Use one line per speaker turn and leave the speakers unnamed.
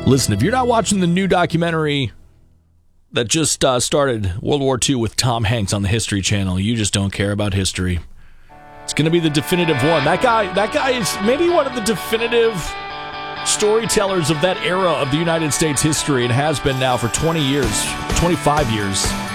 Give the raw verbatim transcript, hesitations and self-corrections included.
Listen, if you're not watching the new documentary that just uh, started, World War Two with Tom Hanks on the History Channel, you just don't care about history. It's going to be the definitive one. That guy, that guy is maybe one of the definitive storytellers of that era of the United States history and has been now for twenty years, twenty-five years.